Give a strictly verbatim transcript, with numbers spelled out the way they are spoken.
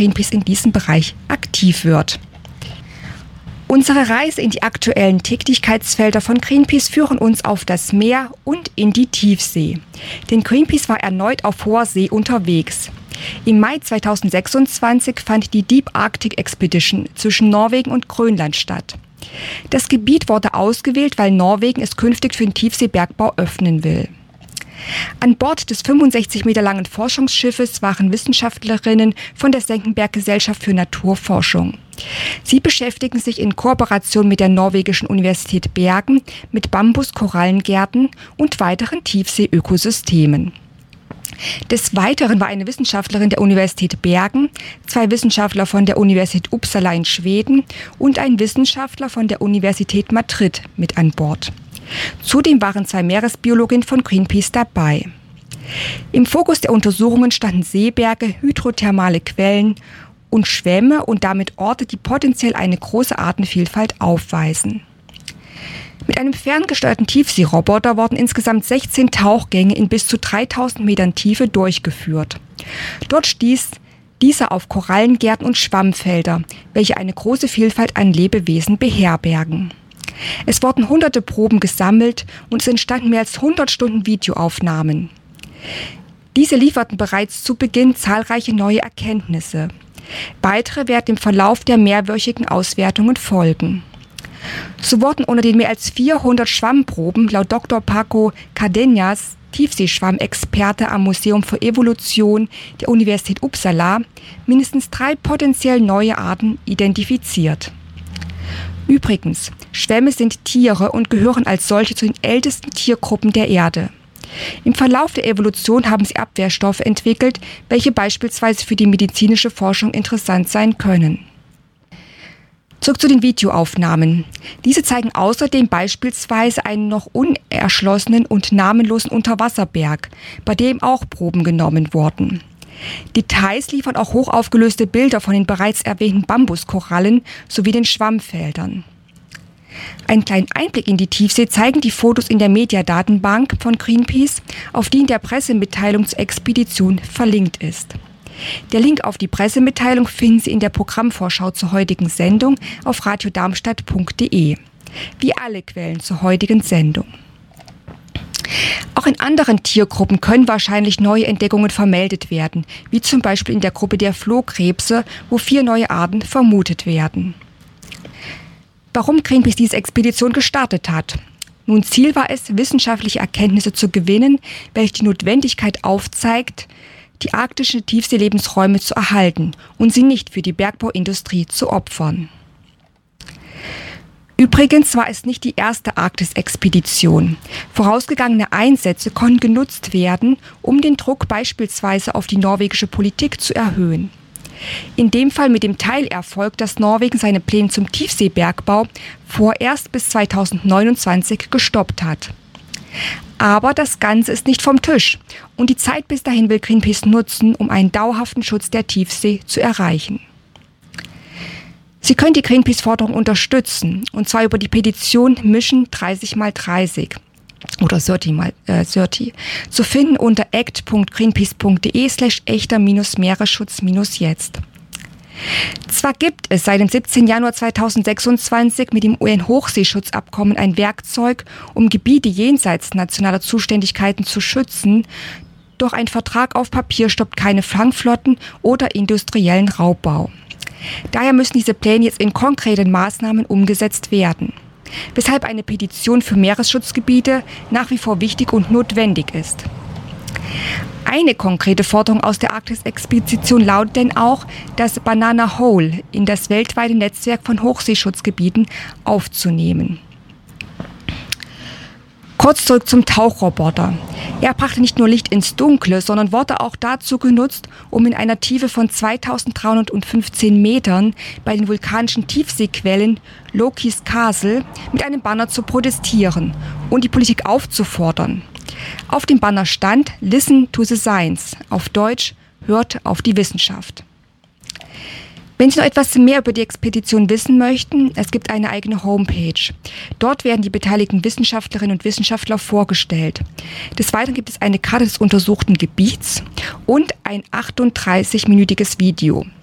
Greenpeace in diesem Bereich aktiv wird. Unsere Reise in die aktuellen Tätigkeitsfelder von Greenpeace führen uns auf das Meer und in die Tiefsee. Denn Greenpeace war erneut auf hoher See unterwegs. Im Mai zweitausendsechsundzwanzig fand die Deep Arctic Expedition zwischen Norwegen und Grönland statt. Das Gebiet wurde ausgewählt, weil Norwegen es künftig für den Tiefseebergbau öffnen will. An Bord des fünfundsechzig Meter langen Forschungsschiffes waren Wissenschaftlerinnen von der Senckenberg-Gesellschaft für Naturforschung. Sie beschäftigen sich in Kooperation mit der norwegischen Universität Bergen mit Bambus-Korallengärten und weiteren Tiefseeökosystemen. Des Weiteren war eine Wissenschaftlerin der Universität Bergen, zwei Wissenschaftler von der Universität Uppsala in Schweden und ein Wissenschaftler von der Universität Madrid mit an Bord. Zudem waren zwei Meeresbiologinnen von Greenpeace dabei. Im Fokus der Untersuchungen standen Seeberge, hydrothermale Quellen und Schwämme und damit Orte, die potenziell eine große Artenvielfalt aufweisen. Mit einem ferngesteuerten Tiefseeroboter wurden insgesamt sechzehn Tauchgänge in bis zu dreitausend Metern Tiefe durchgeführt. Dort stieß dieser auf Korallengärten und Schwammfelder, welche eine große Vielfalt an Lebewesen beherbergen. Es wurden hunderte Proben gesammelt und es entstanden mehr als hundert Stunden Videoaufnahmen. Diese lieferten bereits zu Beginn zahlreiche neue Erkenntnisse. Weitere werden im Verlauf der mehrwöchigen Auswertungen folgen. So wurden unter den mehr als vierhundert Schwammproben laut Doktor Paco Cardenas, Tiefseeschwammexperte am Museum für Evolution der Universität Uppsala, mindestens drei potenziell neue Arten identifiziert. Übrigens, Schwämme sind Tiere und gehören als solche zu den ältesten Tiergruppen der Erde. Im Verlauf der Evolution haben sie Abwehrstoffe entwickelt, welche beispielsweise für die medizinische Forschung interessant sein können. Zurück zu den Videoaufnahmen. Diese zeigen außerdem beispielsweise einen noch unerschlossenen und namenlosen Unterwasserberg, bei dem auch Proben genommen wurden. Details liefern auch hochaufgelöste Bilder von den bereits erwähnten Bambuskorallen sowie den Schwammfeldern. Einen kleinen Einblick in die Tiefsee zeigen die Fotos in der Mediadatenbank von Greenpeace, auf die in der Pressemitteilung zur Expedition verlinkt ist. Der Link auf die Pressemitteilung finden Sie in der Programmvorschau zur heutigen Sendung auf radiodarmstadt punkt de, wie alle Quellen zur heutigen Sendung. Auch in anderen Tiergruppen können wahrscheinlich neue Entdeckungen vermeldet werden, wie zum Beispiel in der Gruppe der Flohkrebse, wo vier neue Arten vermutet werden. Warum Greenpeace diese Expedition gestartet hat? Nun, Ziel war es, wissenschaftliche Erkenntnisse zu gewinnen, welche die Notwendigkeit aufzeigt, die arktischen Tiefseelebensräume zu erhalten und sie nicht für die Bergbauindustrie zu opfern. Übrigens war es nicht die erste Arktis-Expedition. Vorausgegangene Einsätze konnten genutzt werden, um den Druck beispielsweise auf die norwegische Politik zu erhöhen. In dem Fall mit dem Teilerfolg, dass Norwegen seine Pläne zum Tiefseebergbau vorerst bis zweitausendneunundzwanzig gestoppt hat. Aber das Ganze ist nicht vom Tisch und die Zeit bis dahin will Greenpeace nutzen, um einen dauerhaften Schutz der Tiefsee zu erreichen. Sie können die Greenpeace-Forderung unterstützen, und zwar über die Petition Mission dreißig mal dreißig oder dreißig mal dreißig, zu finden unter act punkt greenpeace punkt de slash echter Meeresschutz jetzt. Zwar gibt es seit dem siebzehnten Januar zweitausendsechsundzwanzig mit dem U N-Hochseeschutzabkommen ein Werkzeug, um Gebiete jenseits nationaler Zuständigkeiten zu schützen, doch ein Vertrag auf Papier stoppt keine Fangflotten oder industriellen Raubbau. Daher müssen diese Pläne jetzt in konkreten Maßnahmen umgesetzt werden, weshalb eine Petition für Meeresschutzgebiete nach wie vor wichtig und notwendig ist. Eine konkrete Forderung aus der Arktis-Expedition lautet denn auch, das Banana Hole in das weltweite Netzwerk von Hochseeschutzgebieten aufzunehmen. Kurz zurück zum Tauchroboter. Er brachte nicht nur Licht ins Dunkle, sondern wurde auch dazu genutzt, um in einer Tiefe von zweitausenddreihundertfünfzehn Metern bei den vulkanischen Tiefseequellen Loki's Castle mit einem Banner zu protestieren und die Politik aufzufordern. Auf dem Banner stand "Listen to the Science", auf Deutsch "Hört auf die Wissenschaft". Wenn Sie noch etwas mehr über die Expedition wissen möchten, es gibt eine eigene Homepage. Dort werden die beteiligten Wissenschaftlerinnen und Wissenschaftler vorgestellt. Des Weiteren gibt es eine Karte des untersuchten Gebiets und ein achtunddreißigminütiges Video.